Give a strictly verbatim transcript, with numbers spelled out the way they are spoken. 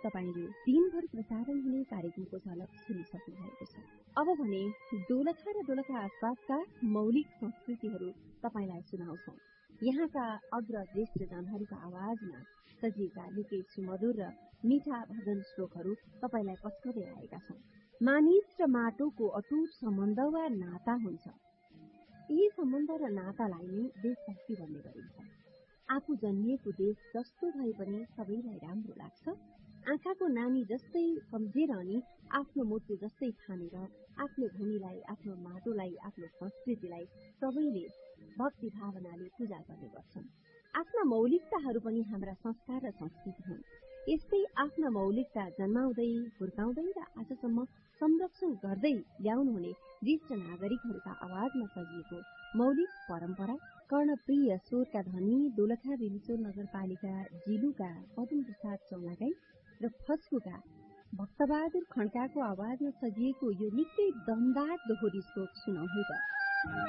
तपाईले दिनभर प्रसारण हुने कार्यक्रमको झलक सुनिसक्नु भएको छ। अब भने दोलखा र दोलखा आसपासका मौलिक संस्कृतिहरू तपाईलाई सुनाउँछौ। यहाँका अग्र ज्येष्ठ जनहरूका आवाजमा सजिएका निकै सुमधुर र मीठा भजन श्लोकहरू तपाईलाई पस्कदै आएका छौं। मानिस र माटोको अटुट सम्बन्ध वा नाता हुन्छ। यही सम्बन्ध र नातालाई नै देशभक्ति भन्ने गरिन्छ। आफू जन्मिएको देश जस्तो भए पनि सबैलाई राम्रो लाग्छ। आँखाको नानी जस्तै सम्झेर अनि आफ्नो मृत्यु जस्तै ठानेर आफ्नो भूमिलाई, आफ्नो माटोलाई, आफ्नो संस्कृतिलाई सबैले भक्ति भावनाले पूजा गर्ने गर्छन्। आफ्ना मौलिकताहरू पनि हाम्रा संस्कार र संस्कृति हुन्। यस्तै आफ्ना मौलिकता जन्माउँदै, हुर्काउँदै र आजसम्म संरक्षण गर्दै ल्याउनुहुने ज्येष्ठ नागरिकहरूका आवाजमा सजिएको मौलिक परम्परा कर्णप्रिय स्वरका धनी दोलखा बिलिचौर नगरपालिका जिलुका पदम प्रसाद चौलागाई र फस्कुका भक्तबहादुर खड्काको आवाजमा सजिएको यो निकै दमदार दोहोरी श्लोक सुनौ है त।